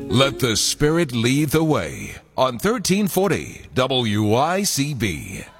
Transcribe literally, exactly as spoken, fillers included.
Let the Spirit lead the way on thirteen forty W I C B.